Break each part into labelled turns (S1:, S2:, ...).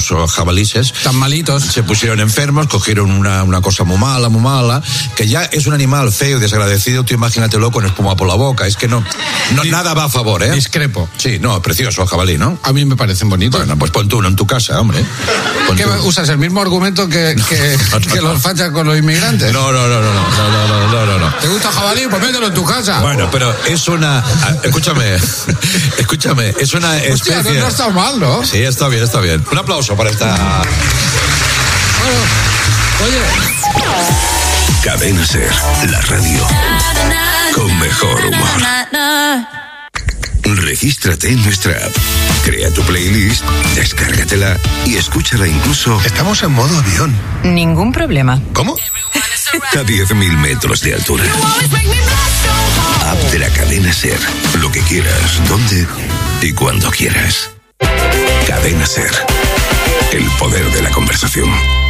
S1: los jabalíes.
S2: Tan malitos.
S1: Se pusieron enfermos, cogieron una cosa muy mala, que ya es un animal feo y desagradecido, tú imagínatelo con espuma por la boca, es que no nada va a favor, ¿eh?
S2: Discrepo.
S1: Sí, no, precioso el jabalí, ¿no?
S2: A mí me parecen bonitos.
S1: Bueno, pues pon tú uno en tu casa, hombre.
S2: ¿Qué usas? ¿El mismo argumento que los fachas con los inmigrantes?
S1: No.
S2: ¿Te gusta el jabalí? Pues mételo en tu casa.
S1: Bueno, pero es una... Escúchame, es una especie...
S2: Hostia, no está mal, ¿no?
S1: Sí, está bien. Un aplauso para esta...
S2: Bueno, oye...
S3: Cadena SER, la radio con mejor humor. Regístrate en nuestra app, crea tu playlist, descárgatela y escúchala incluso...
S4: Estamos en modo avión.
S5: Ningún problema.
S4: ¿Cómo?
S3: A 10.000 metros de altura. App de la cadena SER. Lo que quieras, donde y cuando quieras. Cadena SER. El poder de la conversación.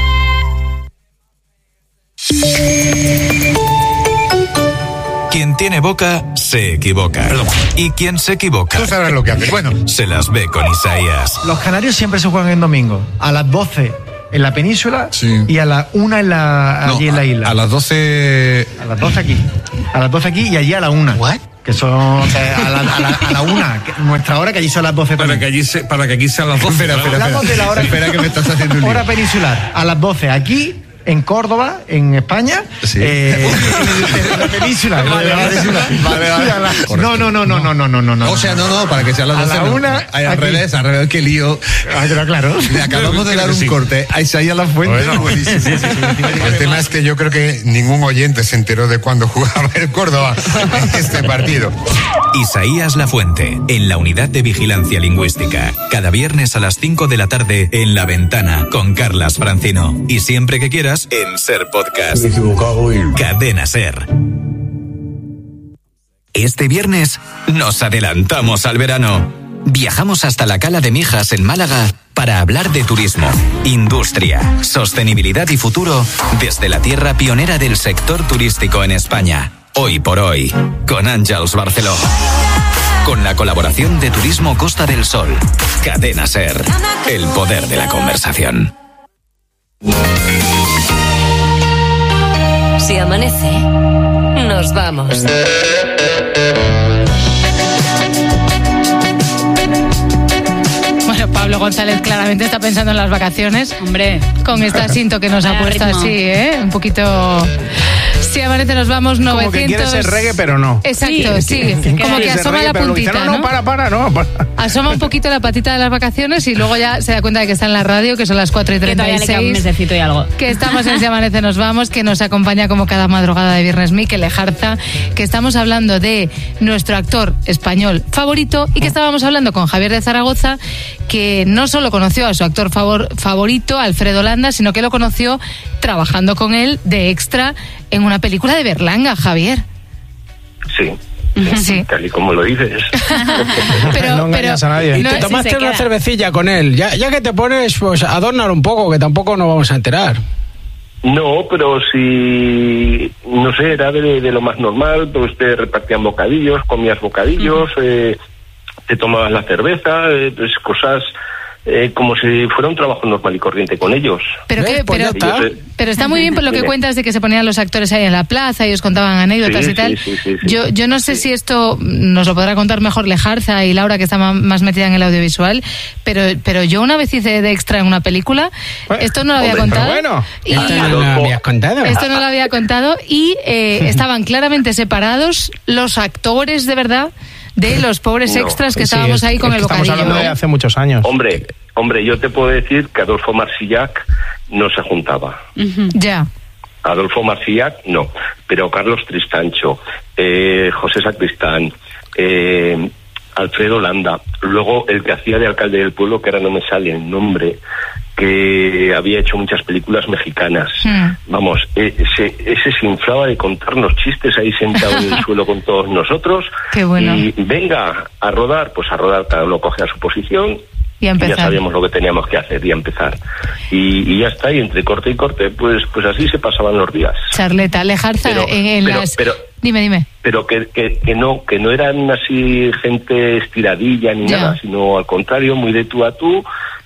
S6: Quien tiene boca, se equivoca.
S4: Perdón.
S6: Y quien se equivoca...
S4: Tú sabrás lo que haces. Bueno.
S6: Se las ve con Isaías.
S7: Los canarios siempre se juegan en domingo. A las 12 en la península,
S2: sí,
S7: y a las 1 allí en la isla.
S2: A las 12...
S7: A las 12 aquí. A las 12 aquí y allí a la 1.
S4: ¿What?
S7: Que son a la 1, nuestra hora, que allí son las 12
S2: para que aquí sean las 12.
S7: Espera
S4: que me estás haciendo un lío.
S7: Hora peninsular. A las 12 aquí, en Córdoba, en España.
S4: Sí.
S7: La península.
S4: Vale.
S7: No.
S4: O sea, no, para que sean las 12.
S7: A la 1.
S4: Al revés, qué lío.
S7: Claro.
S4: Le acabamos de dar un corte a Isaías Lafuente.
S7: Bueno,
S4: buenísimo. Sí.
S8: El tema es que yo creo que ningún oyente se enteró de cuándo jugaba el Córdoba en este partido.
S6: Isaías Lafuente, en la Unidad de Vigilancia Lingüística. Cada viernes a las 5 de la tarde en La Ventana, con Carlas Francino. Y siempre que quieras, en SER Podcast. Cadena SER. Este viernes nos adelantamos al verano. Viajamos hasta la Cala de Mijas en Málaga para hablar de turismo, industria, sostenibilidad y futuro desde la tierra pionera del sector turístico en España. Hoy por hoy, con Àngels Barceló. Con la colaboración de Turismo Costa del Sol. Cadena SER. El poder de la conversación.
S5: Si amanece, nos vamos.
S9: Bueno, Pablo González claramente está pensando en las vacaciones. Hombre, con este asinto que nos ha puesto así, ¿eh? Un poquito... Si amanece nos vamos 900...
S10: Como que quiere ser reggae, pero no.
S9: Exacto, sí. Como que asoma reggae, la puntita,
S10: ¿no? No.
S9: Asoma un poquito la patita de las vacaciones y luego ya se da cuenta de que está en la radio, que son las 4:36.
S11: Que todavía le queda un mesecito y algo.
S9: Que estamos en Si amanece nos vamos, que nos acompaña como cada madrugada de viernes Mikel Lejarza, que estamos hablando de nuestro actor español favorito y que estábamos hablando con Javier de Zaragoza, que no solo conoció a su actor favorito, Alfredo Landa, sino que lo conoció trabajando con él de extra en una película de Berlanga, Javier.
S12: Sí, tal y como lo dices.
S10: No engañas a nadie. Y te tomaste una cervecilla con él. Ya que te pones, pues adórnalo un poco, que tampoco nos vamos a enterar.
S12: No, pero si, no sé, era de lo más normal, pues te repartían bocadillos, comías bocadillos, te tomabas la cerveza, pues cosas... como si fuera un trabajo normal y corriente con ellos.
S9: Pero está muy bien por lo que cuentas de que se ponían los actores ahí en la plaza y os contaban anécdotas y tal.
S12: Sí.
S9: Yo no sé si esto nos lo podrá contar mejor Lejarza y Laura, que está más metida en el audiovisual, pero yo una vez hice de extra en una película, esto no lo había contado.
S10: Esto no lo habías contado.
S9: Esto no lo había contado y estaban claramente separados los actores de verdad de los pobres extras que estábamos ahí con el bocadillo.
S10: Estamos hablando de hace muchos años.
S12: Hombre, yo te puedo decir que Adolfo Marsillac no se juntaba.
S9: Ya.
S12: Adolfo Marsillac no, pero Carlos Tristancho, José Sacristán, Alfredo Landa, luego el que hacía de alcalde del pueblo, que ahora no me sale el nombre, que había hecho muchas películas mexicanas. Vamos, ese se inflaba de contarnos chistes ahí sentado en el suelo con todos nosotros.
S9: Qué bueno.
S12: Y venga a rodar, pues a rodar, cada uno coge a su posición.
S9: Y a empezar.
S12: Ya sabíamos lo que teníamos que hacer y a empezar. Y ya está, y entre corte y corte, pues así se pasaban los días.
S9: Charleta, Lejarza, Dime.
S12: Pero que no eran así gente estiradilla ni nada, sino al contrario, muy de tú a tú.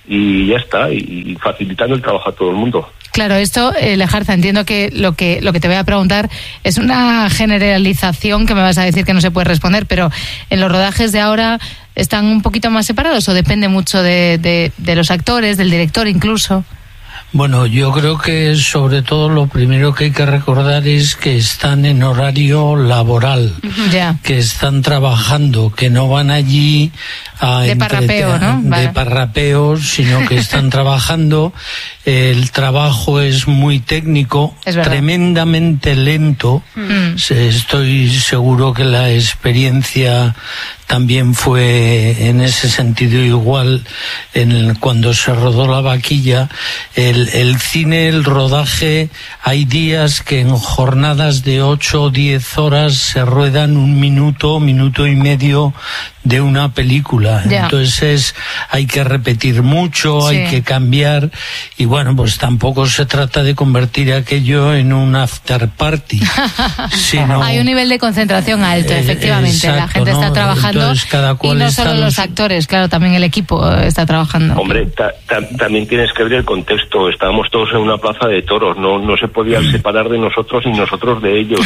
S12: y ya está, y facilitando el trabajo a todo el mundo.
S9: Claro, esto, Lejarza, entiendo que lo que te voy a preguntar es una generalización que me vas a decir que no se puede responder, pero en los rodajes de ahora están un poquito más separados o depende mucho de los actores, del director incluso.
S11: Bueno, yo creo que sobre todo lo primero que hay que recordar es que están en horario laboral, que están trabajando, que no van allí
S9: de parrapeo, ¿no?
S11: De parrapeo, sino que están trabajando. El trabajo es muy técnico, tremendamente lento. Estoy seguro que la experiencia también fue en ese sentido igual cuando se rodó La Vaquilla. El cine, el rodaje, hay días que en jornadas de 8 o 10 horas se ruedan 1 minuto, minuto y medio de una película. Entonces hay que repetir mucho, hay que cambiar, y bueno, pues tampoco se trata de convertir aquello en un after party. Sino,
S9: hay un nivel de concentración alto, efectivamente. Exacto, la gente está trabajando. Entonces, cada cual y no solo los actores, claro, también el equipo está trabajando.
S12: Hombre, también tienes que ver el contexto. Estábamos todos en una plaza de toros, no se podían separar de nosotros ni nosotros de ellos.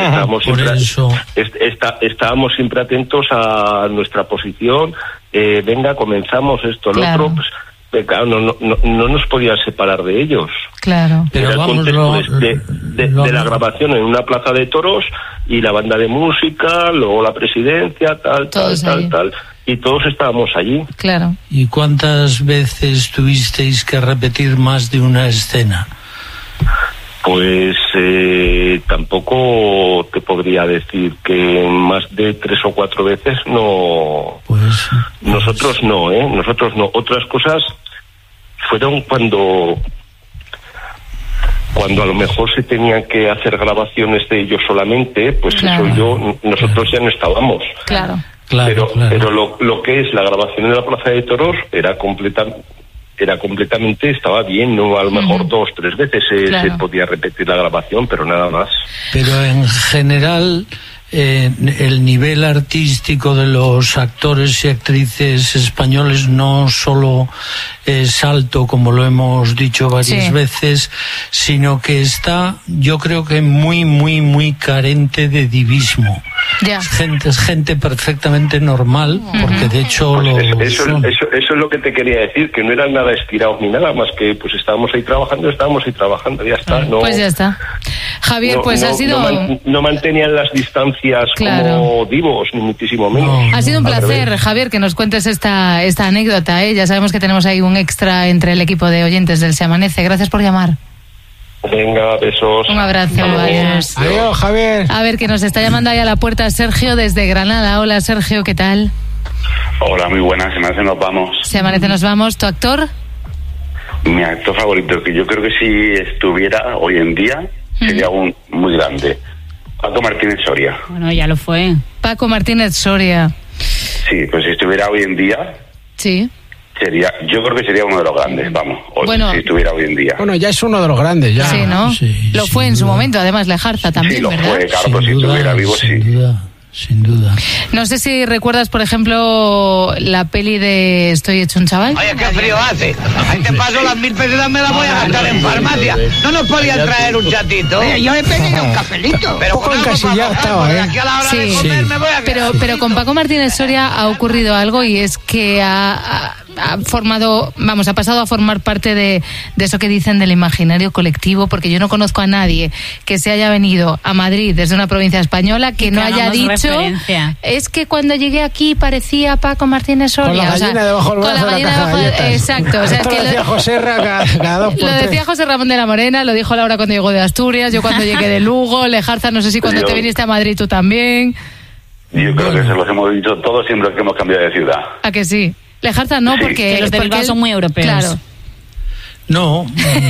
S12: Estábamos siempre atentos a nuestra posición. Venga, comenzamos esto, lo otro, pues claro, no nos podían separar de ellos.
S9: Claro.
S12: Pero el contexto de la grabación en una plaza de toros y la banda de música, luego la presidencia, tal, y todos estábamos allí.
S9: Claro.
S11: ¿Y cuántas veces tuvisteis que repetir más de una escena?
S12: Pues tampoco te podría decir que más de 3 o 4 veces no. Nosotros no, nosotros no. Otras cosas fueron cuando a lo mejor se tenían que hacer grabaciones de ellos solamente, pues nosotros ya no estábamos.
S9: Claro.
S12: Pero lo que es la grabación en la Plaza de Toros era completamente, estaba bien, no a lo mejor 2 o 3 veces se podía repetir la grabación, pero nada más.
S11: Pero en general el nivel artístico de los actores y actrices españoles no solo es alto, como lo hemos dicho varias veces, sino que está, yo creo que muy, muy, muy carente de divismo. Es gente perfectamente normal, porque de hecho
S12: eso es lo que te quería decir, que no eran nada estirados ni nada, más que pues estábamos ahí trabajando, ya está.
S9: Pues ya está. Javier, ha sido...
S12: No mantenían las distancias como divos, ni muchísimo menos.
S9: Ha sido un placer, Javier, que nos cuentes esta anécdota. Ya sabemos que tenemos ahí un extra entre el equipo de oyentes del Se Amanece. Gracias por llamar.
S12: Venga, besos.
S9: Un abrazo. Adiós.
S10: Adiós, Javier.
S9: A ver, que nos está llamando ahí a la puerta Sergio desde Granada. Hola, Sergio, ¿qué tal?
S13: Hola, muy buenas. Se Amanece, nos vamos.
S9: Se Amanece, nos vamos. ¿Tu actor?
S13: Mi actor favorito, que yo creo que si estuviera hoy en día, sería muy grande. Paco Martínez Soria.
S14: Bueno, ya lo fue.
S9: Paco Martínez Soria.
S13: Sí, pues si estuviera hoy en día...
S9: Sí.
S13: Yo creo que sería uno de los grandes, vamos, si estuviera hoy en día.
S10: Bueno, ya es uno de los grandes, ya.
S9: Sí, ¿no?
S10: Sí,
S9: lo fue en su momento, además, Lejarza también,
S13: lo
S9: ¿verdad?
S13: Fue, claro, pues si estuviera vivo,
S11: Sin duda.
S9: No sé si recuerdas, por ejemplo, la peli de Estoy hecho un chaval.
S15: Oye, qué frío hace. Ahí te paso las 1000 pesetas, me las voy a gastar en farmacia. No nos podían traer un chatito.
S16: Oye, yo he pedido un cafelito.
S10: Pero poco encasillado estaba,
S15: aquí a la hora de comer me voy a quedar.
S9: Pero con Paco Martínez Soria ha ocurrido algo, y es que ha pasado a formar parte de eso que dicen del imaginario colectivo, porque yo no conozco a nadie que se haya venido a Madrid desde una provincia española que no haya dicho es que cuando llegué aquí parecía Paco Martínez Soria.
S10: Con la gallina debajo del brazo de la caja de galletas.
S9: Exacto. O sea,
S10: esto lo decía José cada 2 por 3.
S9: Lo decía José Ramón de la Morena, lo dijo Laura cuando llegó de Asturias, yo cuando llegué de Lugo, Lejarza, no sé si cuando te viniste a Madrid tú también.
S13: Yo creo que se los hemos dicho todos siempre que hemos cambiado de ciudad.
S9: ¿A que sí? Lejarza no, porque
S14: los de Bilbao son muy europeos.
S9: Claro.
S11: No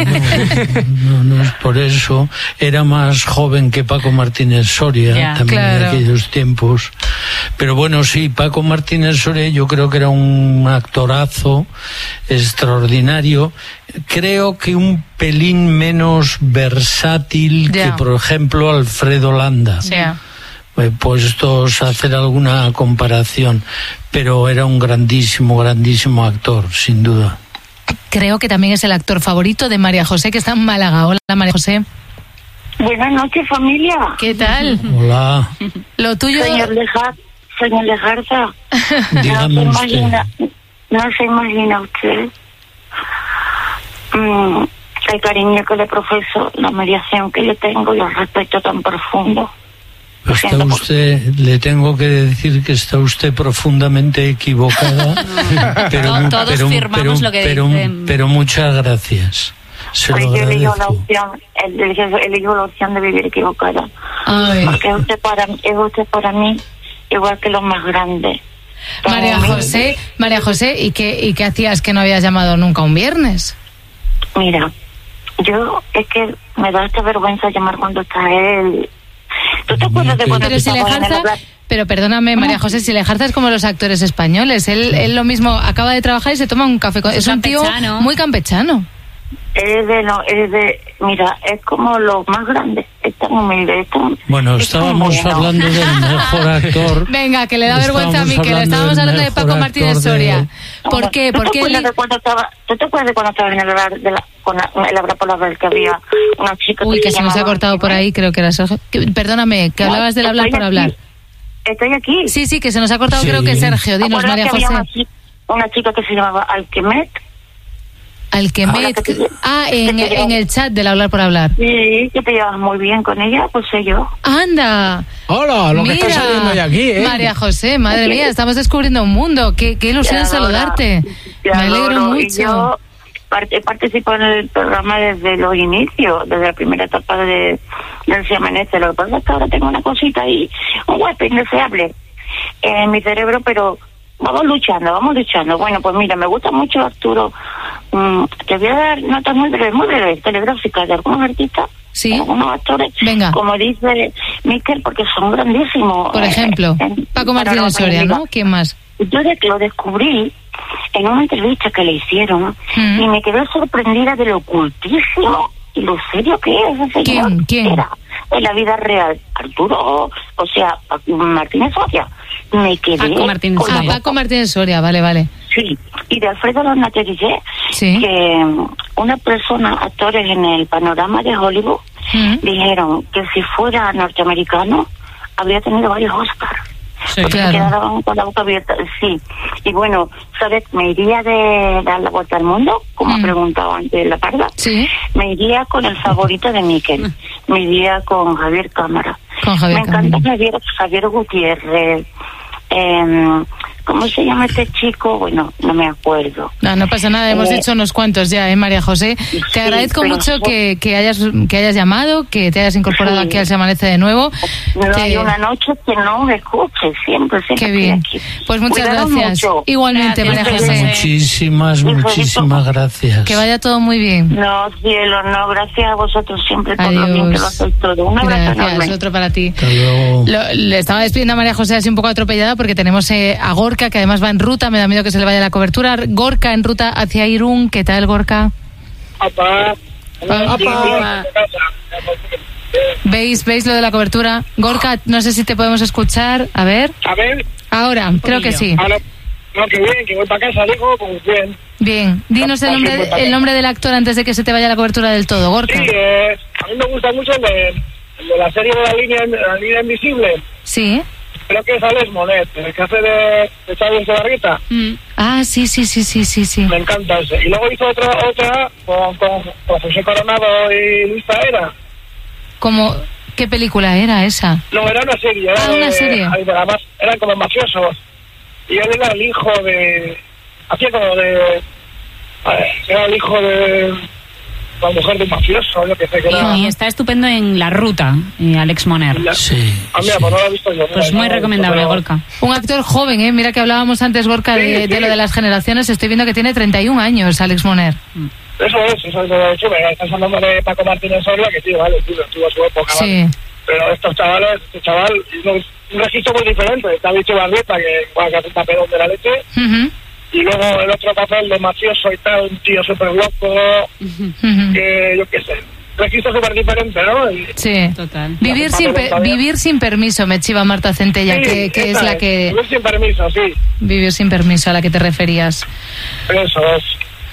S11: es por eso. Era más joven que Paco Martínez Soria, también en aquellos tiempos. Pero bueno, sí, Paco Martínez Soria yo creo que era un actorazo extraordinario. Creo que un pelín menos versátil que, por ejemplo, Alfredo Landa. Puestos a hacer alguna comparación, pero era un grandísimo actor, sin duda.
S9: creo que también es el actor favorito de María José, que está en Málaga. Hola, María José.
S17: Buenas noches, familia.
S9: ¿Qué tal?
S11: Hola.
S9: Lo tuyo...
S17: Señor Lejarza.
S11: Dígame usted.
S17: No se imagina usted el cariño que le profeso, la mediación que le tengo y el respeto tan profundo.
S11: Está usted, le tengo que decir que está usted profundamente equivocada,
S14: todos firmamos lo que dicen.
S11: Pero muchas gracias. Se lo
S17: yo elijo
S11: agradezco.
S17: elijo la opción de vivir equivocada. Porque es usted para mí igual que lo más grande.
S9: María José, ¿y qué hacías que no habías llamado nunca un viernes?
S17: Mira, yo es que me da esta vergüenza llamar cuando está él. ¿Tú te acuerdas de cuando
S9: Pero perdóname, María José, si Lejarza es como los actores españoles, él lo mismo, acaba de trabajar y se toma un café. Es un tío muy campechano.
S17: Mira, es como los más grandes, es tan humilde,
S11: Bueno, estábamos hablando del mejor actor.
S9: Venga, que le da vergüenza a Miquel, estábamos hablando de Paco Martínez Soria. ¿Por qué?
S17: ¿Tú te acuerdas de cuando estaba en el hablar por la vez que había una chica
S9: que se nos ha cortado por ahí, creo que era Sergio. Perdóname, que hablabas del hablar por hablar.
S17: Estoy aquí.
S9: Sí, que se nos ha cortado, creo que Sergio. Dinos, María José.
S17: Una chica que se llamaba Alquemet.
S9: En el chat del hablar por hablar.
S17: Sí, que te llevas muy bien con ella, pues sé yo.
S9: ¡Anda!
S10: Hola, lo que está saliendo de aquí, ¿eh?
S9: María José, madre mía, estamos descubriendo un mundo. Qué ilusión saludarte. Me alegro mucho.
S17: Y yo participo en el programa desde los inicios, desde la primera etapa del Siamanece. Lo que pasa es que ahora tengo una cosita ahí, un hueco indeseable en mi cerebro, pero vamos luchando. Bueno, pues mira, me gusta mucho Arturo. Te voy a dar notas muy breves, telegráficas de algunos artistas,
S9: ¿sí?
S17: Algunos actores,
S9: venga,
S17: como dice Miquel, porque son grandísimos.
S9: Por ejemplo, Paco Martínez Soria, ¿no? ¿Quién más?
S17: Yo lo descubrí en una entrevista que le hicieron y me quedé sorprendida de lo ocultísimo y lo serio que es ese señor.
S9: ¿Quién?
S17: Era en la vida real. Arturo, o sea, Martínez Soria. Me quedé...
S9: Paco Martínez Soria, vale.
S17: Sí, y de Alfredo Lonatellier, que una persona, actores en el panorama de Hollywood, dijeron que si fuera norteamericano, habría tenido varios Oscars.
S9: Sí,
S17: porque
S9: claro.
S17: se quedaban con la boca abierta. Sí, y bueno, ¿sabes? Me iría de dar la vuelta al mundo, como preguntaba antes la Parda.
S9: Sí.
S17: Me iría con el favorito de Miquel. Me iría con Javier Cámara. Me encanta Javier Gutiérrez. ¿Cómo se llama este chico? Bueno, no me acuerdo.
S9: No pasa nada, hemos hecho unos cuantos ya, María José. Te agradezco mucho que hayas llamado, que te hayas incorporado aquí al Se Amanece de nuevo.
S17: No hay una noche que no me escuche, siempre.
S9: Qué bien. Pues muchas gracias.
S17: Mucho.
S9: Igualmente, María José.
S11: Muchísimas gracias.
S9: Que vaya todo muy bien.
S17: No, cielo, no, gracias a vosotros siempre por lo bien que lo hacéis todo. Un abrazo enorme.
S9: Otro para ti.
S11: Hasta luego.
S9: Le estaba despidiendo a María José así un poco atropellada porque tenemos a Gorka, que además va en ruta, me da miedo que se le vaya la cobertura. Gorka en ruta hacia Irún. ¿Qué tal, Gorka? ¿Veis lo de la cobertura? Gorka, no sé si te podemos escuchar. A ver. Ahora, creo que sí.
S18: No, que bien, que voy para casa, digo, pues bien.
S9: Bien. Dinos el nombre del actor antes de que se te vaya la cobertura del todo, Gorka.
S18: Sí, a mí me gusta mucho el de la serie de la línea invisible.
S9: Sí.
S18: Creo que es Alex Monet, el que hace de Xavi Echevarrieta.
S9: Ah, sí.
S18: Me encanta ese. Y luego hizo otra con José Coronado y Luis Taera.
S9: ¿Qué película era esa?
S18: No, era una serie.
S9: Una serie.
S18: Además, eran como mafiosos. Y él era el hijo de... Hacía como de... Era el hijo de... La mujer de un mafioso, yo que sé que era...
S14: Y está estupendo en La Ruta, Alex Moner.
S11: Sí.
S18: Mira, pues no lo he visto yo.
S14: Pues muy recomendable, Gorka.
S9: Un actor joven, Mira que hablábamos antes, Gorka, de lo de las generaciones. Estoy viendo que tiene 31 años, Alex Moner.
S18: Eso es lo que he dicho. Estás hablando de Paco Martínez Soria, que tío, tuvo su época,
S9: sí.
S18: ¿vale? Pero este chaval, un registro muy diferente. Está dicho Barrieta, que hace un papelón de la leche. Y luego el otro papel de mafioso y tal, un tío súper loco, que yo qué sé, registro súper diferente, ¿no?
S9: Sí, total. Vivir sin permiso, me chiva Marta Centella, sí, que es la que...
S18: Vivir sin permiso, sí.
S9: Vivir sin permiso, a la que te referías.
S18: Eso es.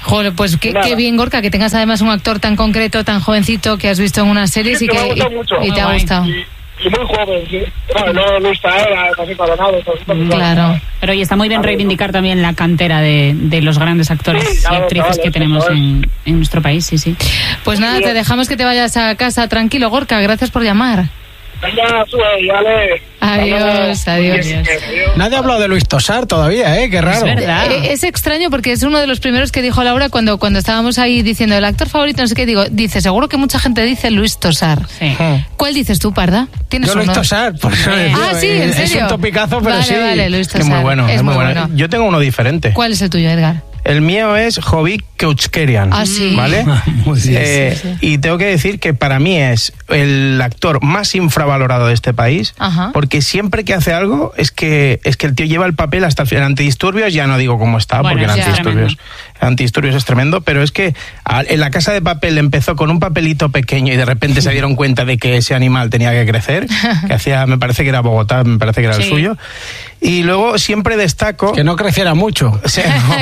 S9: Joder, pues qué bien, Gorka, que tengas además un actor tan concreto, tan jovencito, que has visto en unas series y te ha gustado.
S18: Y muy joven, sí. No Luis Taera, casi Coronado.
S9: Claro.
S14: Pero y está muy bien reivindicar también la cantera de los grandes actores y actrices que tenemos en nuestro país, sí.
S9: Pues nada, te dejamos que te vayas a casa tranquilo, Gorka. Gracias por llamar.
S18: Venga, sube, vale.
S9: Adiós.
S10: Nadie ha hablado de Luis Tosar todavía, qué raro.
S14: Es verdad.
S9: Es extraño porque es uno de los primeros que dijo Laura cuando estábamos ahí diciendo el actor favorito, no sé qué, dice, seguro que mucha gente dice Luis Tosar.
S14: Sí.
S9: ¿Cuál dices tú, Parda? ¿Tienes
S10: Yo Luis Tosar, por eso
S9: sí, ¿en serio?
S10: Es un topicazo, pero
S9: vale, Luis Tosar.
S10: Es muy bueno, es muy bueno. Yo tengo uno diferente.
S9: ¿Cuál es el tuyo, Edgar?
S10: El mío es Jovic Keuchkerian.
S9: Sí.
S10: ¿Vale?
S9: Sí.
S10: Y tengo que decir que para mí es el actor más infravalorado de este país.
S9: Ajá.
S10: Porque siempre que hace algo es que el tío lleva el papel hasta el final. Antidisturbios ya no digo cómo está, porque en Antidisturbios es tremendo, pero es que en La Casa de Papel empezó con un papelito pequeño y de repente se dieron cuenta de que ese animal tenía que crecer, que hacía, me parece que era Bogotá, me parece que era el suyo. Y luego siempre destaco...
S2: Que no creciera mucho.
S10: O sea,